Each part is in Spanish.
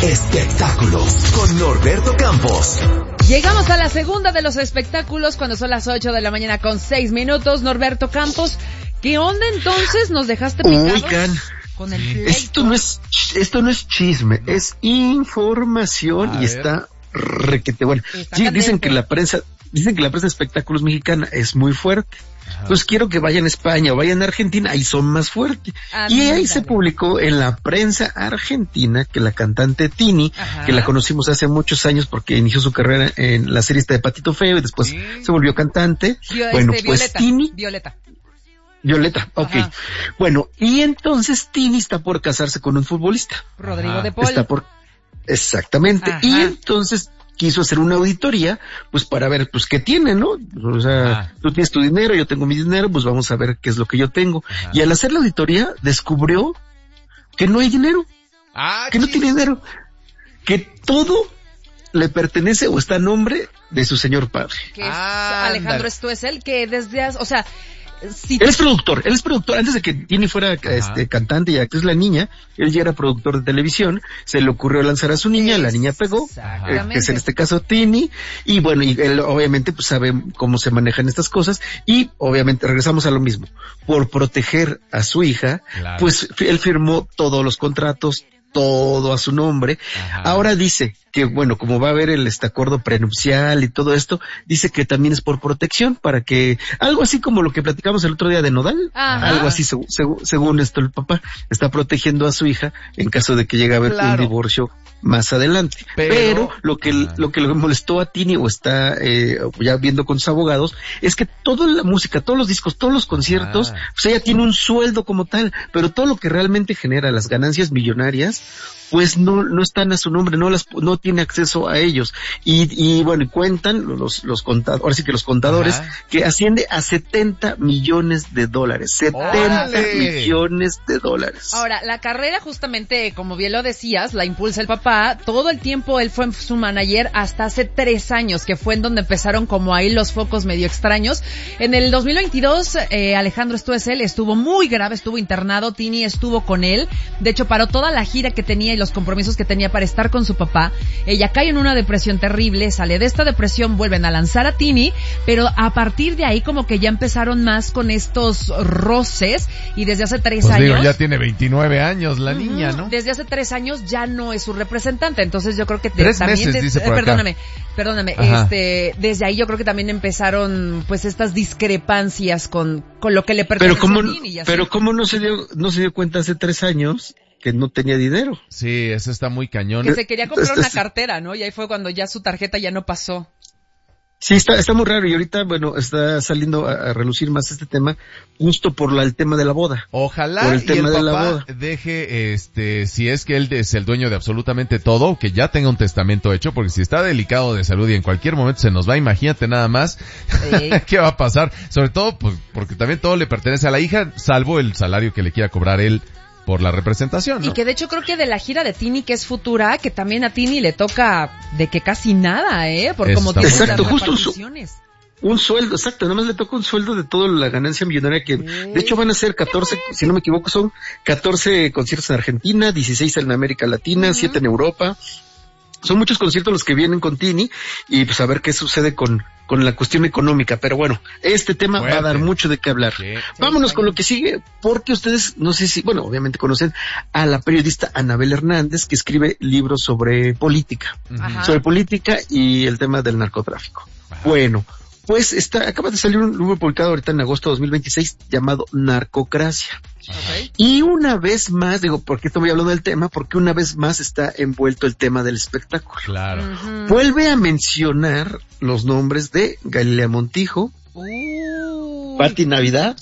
Espectáculos con Norberto Campos. Llegamos a la segunda de los espectáculos cuando son las 8 de la mañana con 6 minutos. Norberto Campos, ¿qué onda entonces? ¿Nos dejaste picados? Oigan, con el pleito? esto no es chisme, es información y está requete bueno. Sí, dicen que la prensa de espectáculos mexicana es muy fuerte. Pues quiero que vayan a España o vayan a Argentina, ahí son más fuertes. Y ahí se publicó en la prensa argentina que la cantante Tini, que la conocimos hace muchos años porque inició su carrera en la serie esta de Patito Feo y después se volvió cantante. Pues Tini. Violeta, ok. Bueno, y entonces Tini está por casarse con un futbolista. Rodrigo de Paul. Exactamente. Y entonces quiso hacer una auditoría, pues para ver, pues qué tiene, ¿no? O sea, tú tienes tu dinero, yo tengo mi dinero, pues vamos a ver qué es lo que yo tengo. Y al hacer la auditoría, descubrió que no hay dinero. Que no tiene dinero. Que todo le pertenece o está a nombre de su señor padre. Que es Alejandro Stoessel, que desde, o sea, él es productor, antes de que Tini fuera cantante y actriz la niña, él ya era productor de televisión, se le ocurrió lanzar a su niña, la niña pegó, que es en este caso Tini, y bueno, y él obviamente pues sabe cómo se manejan estas cosas, y obviamente regresamos a lo mismo, por proteger a su hija, pues él firmó todos los contratos, todo a su nombre. Ahora dice que bueno, como va a haber el acuerdo prenupcial y todo esto, dice que también es por protección, para que, algo así como lo que platicamos el otro día de Nodal, algo así según esto el papá está protegiendo a su hija en caso de que llegue a haber un divorcio más adelante. Pero lo que le molestó a Tini o está ya viendo con sus abogados es que toda la música, todos los discos, todos los conciertos, pues ella tiene un sueldo como tal, pero todo lo que realmente genera las ganancias millonarias, pues no están a su nombre, no tiene acceso a ellos. Y bueno, cuentan los contadores, ahora sí que los contadores, que asciende a $70 millones. $70 millones. Ahora, la carrera justamente, como bien lo decías, la impulsa el papá. Todo el tiempo él fue su manager hasta hace 3 años, que fue en donde empezaron como ahí los focos medio extraños. En el 2022, Alejandro Stoessel estuvo muy grave, estuvo internado, Tini estuvo con él. De hecho, paró toda la gira que tenía y los compromisos que tenía para estar con su papá. Ella cae en una depresión terrible, sale de esta depresión, vuelven a lanzar a Tini, pero a partir de ahí como que ya empezaron más con estos roces, y desde hace 3 años... Digo, ya tiene 29 años la niña, ¿no? Desde hace 3 años ya no es su representante, entonces yo creo que... 3 meses, dice por acá. Perdóname, desde ahí yo creo que también empezaron pues estas discrepancias con lo que le pertenece a Tini. Pero cómo no se dio cuenta hace 3 años que no tenía dinero. Sí, eso está muy cañón. Que se quería comprar una cartera, ¿no? Y ahí fue cuando ya su tarjeta ya no pasó. Sí, está muy raro, y ahorita, bueno, está saliendo a relucir más este tema, justo por el tema de la boda. Ojalá por el tema y el papá deje, si es que él es el dueño de absolutamente todo, que ya tenga un testamento hecho, porque si está delicado de salud y en cualquier momento se nos va, imagínate nada más qué va a pasar. Sobre todo, pues, porque también todo le pertenece a la hija, salvo el salario que le quiera cobrar él por la representación, ¿no? Y que de hecho creo que de la gira de Tini, que es futura, que también a Tini le toca de que casi nada, por como tiene las reparticiones. Un sueldo, exacto, nada más le toca un sueldo de toda la ganancia millonaria que, de hecho van a ser 14, si no me equivoco, son 14 conciertos en Argentina, 16 en América Latina, 7 en Europa. Son muchos conciertos los que vienen con Tini, y pues a ver qué sucede con la cuestión económica, pero bueno, este tema va a dar mucho de qué hablar. Vámonos con lo que sigue, porque ustedes, no sé si, bueno, obviamente conocen a la periodista Anabel Hernández, que escribe libros sobre política, y el tema del narcotráfico. Bueno, pues acaba de salir un libro publicado ahorita en agosto de 2026 llamado Narcocracia. Y una vez más, ¿por qué estoy hablando del tema? Porque una vez más está envuelto el tema del espectáculo. Claro. Vuelve a mencionar los nombres de Galilea Montijo, Pati Navidad,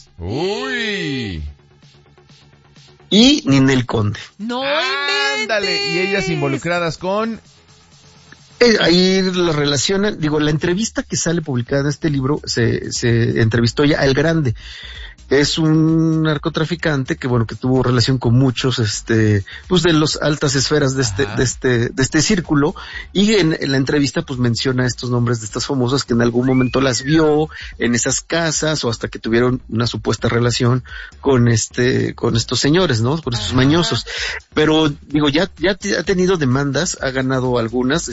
y Ninel Conde. ¡No ándale! Y ellas involucradas con... Ahí lo relacionan, la entrevista que sale publicada en este libro, se entrevistó ya a El Grande. es un narcotraficante que bueno, que tuvo relación con muchos, pues de las altas esferas de este círculo, y en la entrevista pues menciona estos nombres de estas famosas que en algún momento las vio en esas casas o hasta que tuvieron una supuesta relación con estos señores, ¿no? Con estos mañosos. Pero digo, ya ha tenido demandas, ha ganado algunas,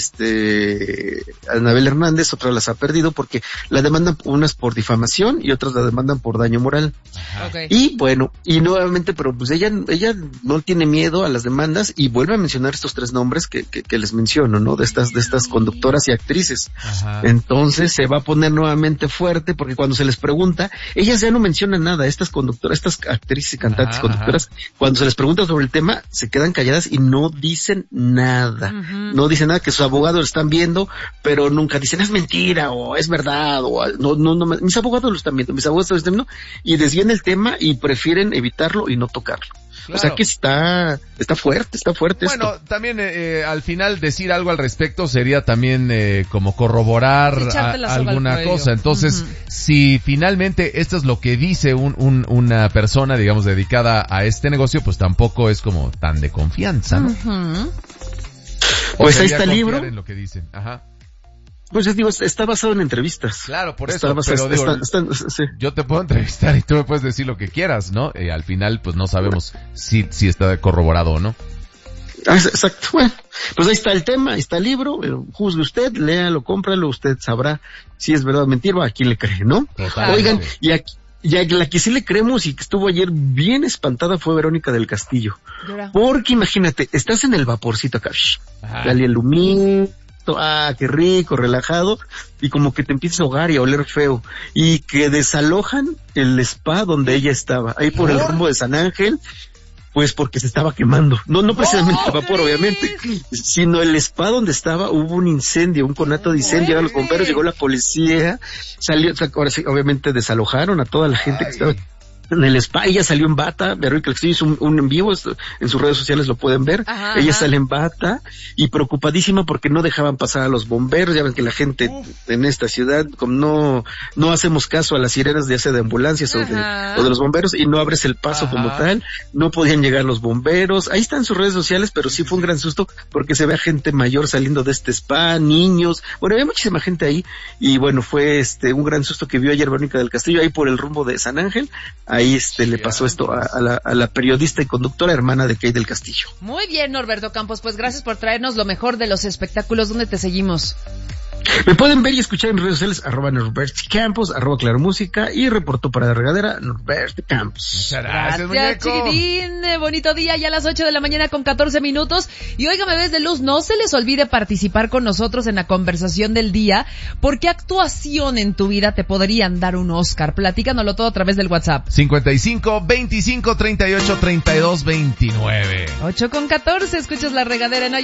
Anabel Hernández, otras las ha perdido porque la demandan unas por difamación y otras la demandan por daño moral. Okay. Y bueno, y nuevamente, pero pues ella no tiene miedo a las demandas y vuelve a mencionar estos 3 nombres que les menciono, ¿no? De estas conductoras y actrices. Ajá. Entonces se va a poner nuevamente fuerte porque cuando se les pregunta, ellas ya no mencionan nada, estas conductoras, estas actrices y cantantes, conductoras, cuando se les pregunta sobre el tema, se quedan calladas y no dicen nada. No dicen nada, que sus abogados lo están viendo, pero nunca dicen es mentira o es verdad o no, mis abogados lo están viendo, y desvían el tema y prefieren evitarlo y no tocarlo. Claro. O sea que está fuerte bueno, esto. También al final decir algo al respecto sería también como corroborar alguna cosa. Entonces, si finalmente esto es lo que dice una persona, digamos, dedicada a este negocio, pues tampoco es como tan de confianza, ¿no? Pues ahí está el libro. En lo que dicen. Ajá. Pues digo, está basado en entrevistas. Claro, por eso, pero digo, sí. Yo te puedo entrevistar y tú me puedes decir lo que quieras, ¿no? Al final, pues no sabemos si está corroborado o no. Exacto, bueno, pues ahí está el tema, ahí está el libro, juzgue usted, léalo, cómpralo, usted sabrá si es verdad o mentira, a quién le cree, ¿no? Total. Oigan, y aquí, ya la que sí le creemos y que estuvo ayer bien espantada fue Verónica del Castillo. Porque imagínate, estás en el vaporcito acá, dale el lumín, qué rico, relajado, y como que te empiezas a ahogar y a oler feo, y que desalojan el spa donde ella estaba, ahí por el rumbo de San Ángel, pues porque se estaba quemando, no precisamente el vapor, obviamente, sino el spa donde estaba, hubo un incendio, un conato de incendio, llegaron los bomberos, llegó la policía, salió, ahora sí, obviamente desalojaron a toda la gente que estaba en el spa. Ella salió en bata, Verónica Castillo hizo un en vivo, en sus redes sociales lo pueden ver. Ella sale en bata y preocupadísima porque no dejaban pasar a los bomberos. Ya ven que la gente en esta ciudad, como no hacemos caso a las sirenas ya sea de ambulancias o de los bomberos, y no abres el paso como tal, no podían llegar los bomberos. Ahí están sus redes sociales, pero sí fue un gran susto porque se ve a gente mayor saliendo de este spa, niños, bueno, había muchísima gente ahí, y bueno, fue un gran susto que vio ayer Verónica del Castillo ahí por el rumbo de San Ángel. Ahí le pasó esto a la periodista y conductora hermana de Kate del Castillo. Muy bien, Norberto Campos, pues gracias por traernos lo mejor de los espectáculos. ¿Dónde te seguimos? Me pueden ver y escuchar en redes sociales, @NorbertoCampos, @ClaroMúsica, y reportó para la regadera, Norberto Campos. Muchas gracias, chiquitín. Bonito día, ya a las 8:14 a.m. Y óigame, Bes de Luz, no se les olvide participar con nosotros en la conversación del día, porque actuación en tu vida te podrían dar un Oscar. Platícanoslo todo a través del WhatsApp. 55 25 38 32 29. 8:14, escuchas la regadera en